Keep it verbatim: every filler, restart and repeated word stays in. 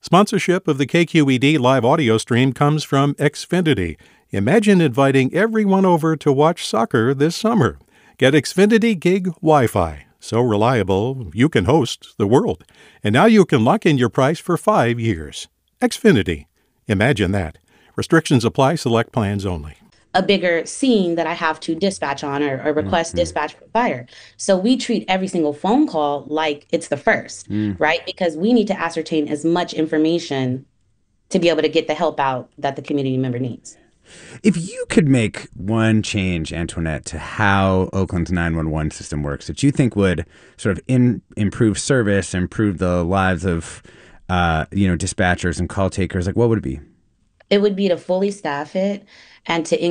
Sponsorship of the K Q E D live audio stream comes from Xfinity. Imagine inviting everyone over to watch soccer this summer. Get Xfinity Gig Wi-Fi. So reliable, you can host the world. And now you can lock in your price for five years. Xfinity. Imagine that. Restrictions apply. Select plans only. A bigger scene that I have to dispatch on or, or request mm-hmm. dispatch for fire. So we treat every single phone call like it's the first, mm. right? Because we need to ascertain as much information to be able to get the help out that the community member needs. If you could make one change, Antoinette, to how Oakland's nine one one system works that you think would sort of in, improve service, improve the lives of uh, you know, dispatchers and call takers, like what would it be? It would be to fully staff it and to